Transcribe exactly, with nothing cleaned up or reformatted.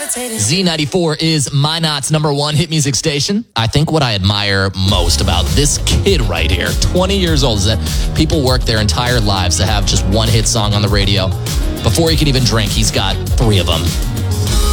Z ninety-four is Minot's number one hit music station. I think what I admire most about this kid right here, twenty years old, is that people work their entire lives to have just one hit song on the radio. Before he can even drink, he's got three of them.